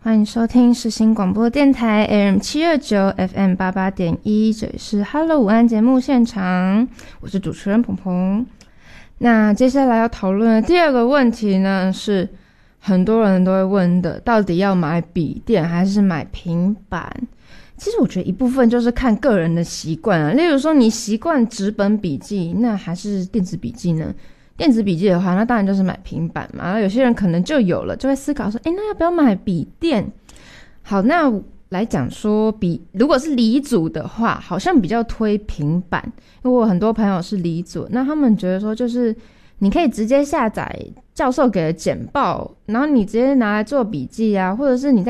欢迎收听世新广播电台 AM729 FM88.1， 这里是 Hello 午安节目现场，我是主持人鹏鹏。那接下来要讨论的第二个问题呢，是很多人都会问的，到底要买笔电还是买平板？其实我觉得一部分就是看个人的习惯啊，例如说你习惯纸本笔记，那还是电子笔记呢？电子笔记的话，那当然就是买平板嘛。然后有些人可能就有了，就会思考说，那要不要买笔电？好，那来讲说如果是理组的话，好像比较推平板，因为我很多朋友是理组，那他们觉得说就是你可以直接下载教授给的简报，然后你直接拿来做笔记啊，或者是你在